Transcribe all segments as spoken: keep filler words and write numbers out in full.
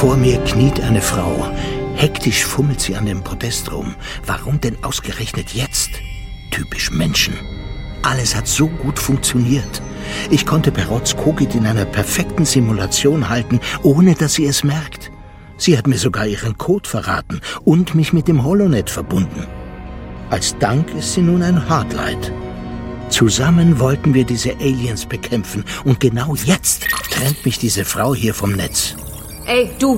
Vor mir kniet eine Frau. Hektisch fummelt sie an dem Podest rum. Warum denn ausgerechnet jetzt? Typisch Menschen. Alles hat so gut funktioniert. Ich konnte Perots Kogit in einer perfekten Simulation halten, ohne dass sie es merkt. Sie hat mir sogar ihren Code verraten und mich mit dem Holonet verbunden. Als Dank ist sie nun ein Hardlight. Zusammen wollten wir diese Aliens bekämpfen und genau jetzt trennt mich diese Frau hier vom Netz. Ey, du!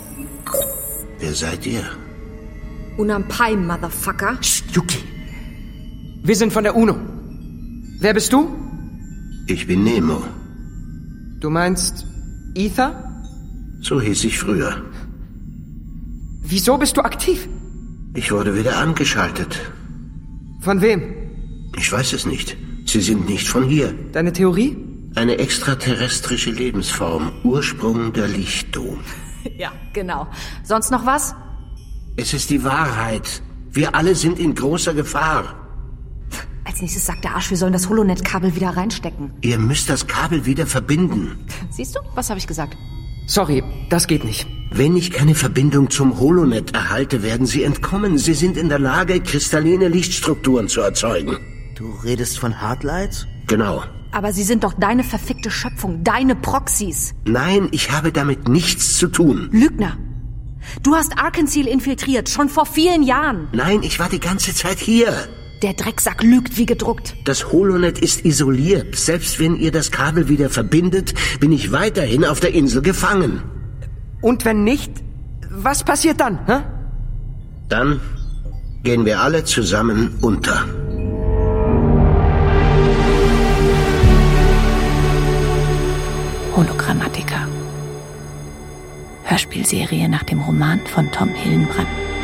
Wer seid ihr? Unampai, Motherfucker. Psst, Yuki. Wir sind von der UNO. Wer bist du? Ich bin Nemo. Du meinst Ether? So hieß ich früher. Wieso bist du aktiv? Ich wurde wieder angeschaltet. Von wem? Ich weiß es nicht. Sie sind nicht von hier. Deine Theorie? Eine extraterrestrische Lebensform. Ursprung der Lichtdom. Ja, genau. Sonst noch was? Es ist die Wahrheit. Wir alle sind in großer Gefahr. Als nächstes sagt der Arsch, wir sollen das Holonet-Kabel wieder reinstecken. Ihr müsst das Kabel wieder verbinden. Siehst du? Was habe ich gesagt? Sorry, das geht nicht. Wenn ich keine Verbindung zum Holonet erhalte, werden sie entkommen. Sie sind in der Lage, kristalline Lichtstrukturen zu erzeugen. Du redest von Hardlights? Genau. Aber sie sind doch deine verfickte Schöpfung, deine Proxys. Nein, ich habe damit nichts zu tun. Lügner. Du hast Arkansas infiltriert, schon vor vielen Jahren. Nein, ich war die ganze Zeit hier. Der Drecksack lügt wie gedruckt. Das Holonet ist isoliert. Selbst wenn ihr das Kabel wieder verbindet, bin ich weiterhin auf der Insel gefangen. Und wenn nicht, was passiert dann, hä? Dann gehen wir alle zusammen unter. Hologrammatiker. Hörspielserie nach dem Roman von Tom Hillenbrand.